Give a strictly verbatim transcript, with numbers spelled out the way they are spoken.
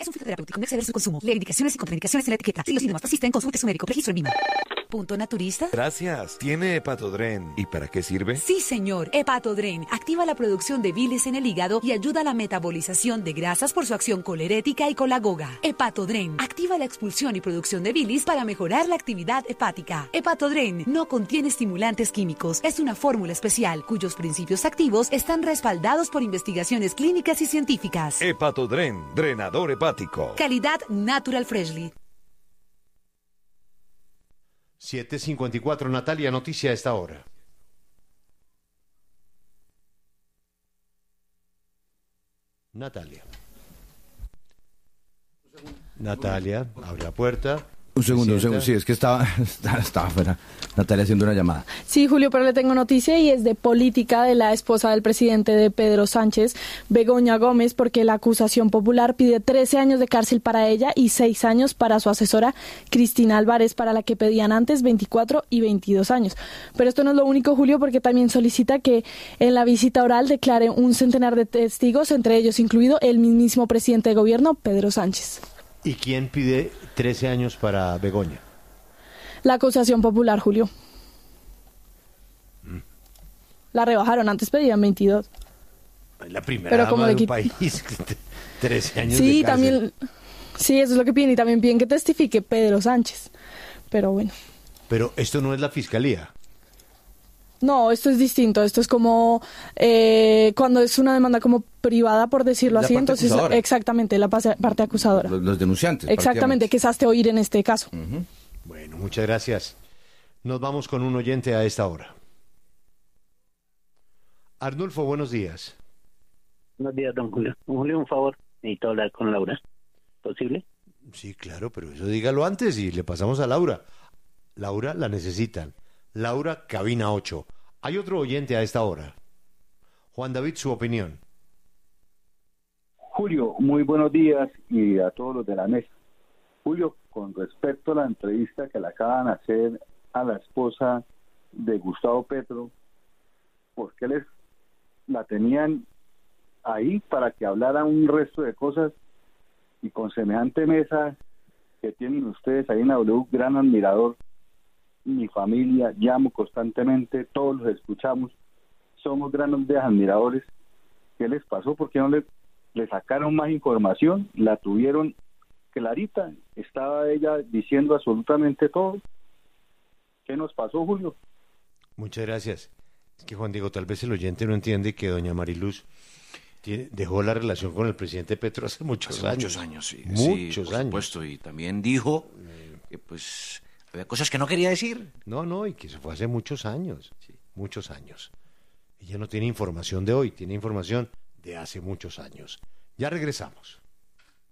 Es un fitoterapéutico, no exceder su consumo. Lee indicaciones y contraindicaciones en la etiqueta. Si los síntomas persisten, consulte su médico. Registro en Vima. ¿Punto naturista? Gracias. ¿Tiene Hepatodren? ¿Y para qué sirve? Sí, señor. Hepatodren activa la producción de bilis en el hígado y ayuda a la metabolización de grasas por su acción colerética y colagoga. Hepatodren activa la expulsión y producción de bilis para mejorar la actividad hepática. Hepatodren no contiene estimulantes químicos. Es una fórmula especial cuyos principios activos están respaldados por investigaciones clínicas y científicas. Hepatodren, drenador hepático. Calidad Natural Freshly. siete cincuenta y cuatro, Natalia, noticia a esta hora. Natalia. Natalia, abre la puerta. Un segundo, un segundo, sí, es que estaba, estaba afuera Natalia haciendo una llamada. Sí, Julio, pero le tengo noticia y es de política de la esposa del presidente de Pedro Sánchez, Begoña Gómez, porque la acusación popular pide trece años de cárcel para ella y seis años para su asesora Cristina Álvarez, para la que pedían antes veinticuatro y veintidós años. Pero esto no es lo único, Julio, porque también solicita que en la visita oral declare un centenar de testigos, entre ellos incluido el mismísimo presidente de gobierno, Pedro Sánchez. ¿Y quién pide trece años para Begoña? La acusación popular, Julio. Mm. La rebajaron, antes pedían veintidós. La primera pero dama como de de un país, trece años sí, de cárcel. También, sí, eso es lo que piden, y también piden que testifique Pedro Sánchez. Pero bueno. Pero esto no es la fiscalía. No, esto es distinto. Esto es como eh, cuando es una demanda como privada, por decirlo la así. Parte Entonces, acusadora. Exactamente, la parte, parte acusadora. Los, los denunciantes. Exactamente, que es hasta oír en este caso. Uh-huh. Bueno, muchas gracias. Nos vamos con un oyente a esta hora. Arnulfo, buenos días. Buenos días, don Julio. Don Julio, un favor. Necesito hablar con Laura. ¿Posible? Sí, claro, pero eso dígalo antes y le pasamos a Laura. Laura, la necesitan. Laura, cabina ocho. Hay otro oyente a esta hora. Juan David, su opinión. Julio, muy buenos días y a todos los de la mesa. Julio, con respecto a la entrevista que le acaban de hacer a la esposa de Gustavo Petro, ¿por qué les la tenían ahí para que hablara un resto de cosas? Y con semejante mesa que tienen ustedes ahí en la W, gran admirador, mi familia, llamo constantemente, todos los escuchamos, somos grandes admiradores. ¿Qué les pasó? ¿Por qué no le, le sacaron más información? La tuvieron clarita, estaba ella diciendo absolutamente todo. ¿Qué nos pasó, Julio? Muchas gracias. Es que, Juan Diego, tal vez el oyente no entiende que doña Mariluz tiene, dejó la relación con el presidente Petro hace muchos hace años. muchos años, sí. Muchos sí, por años. supuesto, y también dijo que, pues, había cosas que no quería decir. No, no, y que se fue hace muchos años, sí. muchos años. Ella no tiene información de hoy, tiene información de hace muchos años. Ya regresamos.